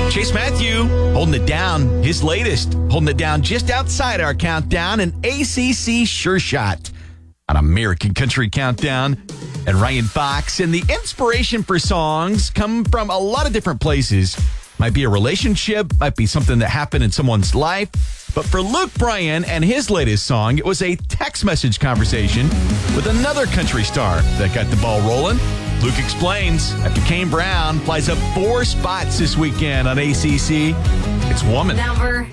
Chase Matthew holding it down. His latest, holding it down just outside our countdown, an ACC Sure Shot on American Country Countdown. And Ryan Fox. And the inspiration for songs come from a lot of different places. Might be a relationship, might be something that happened in someone's life. But for Luke Bryan and his latest song, it was a text message conversation with another country star that got the ball rolling. Luke explains after Kane Brown flies up 4 spots this weekend on ACC. It's Woman. Number